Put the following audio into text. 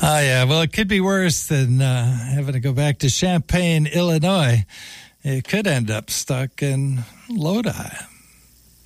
Oh, yeah. Well, it could be worse than having to go back to Champaign, Illinois. It could end up stuck in Lodi.